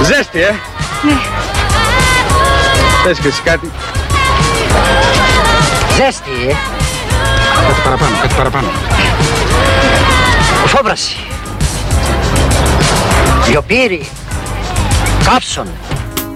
Ζέστη, Ναι. Πες και εσύ κάτι. Ζέστη, Κάτι παραπάνω. Φόβραση. Λιοπύρι. Κάψον.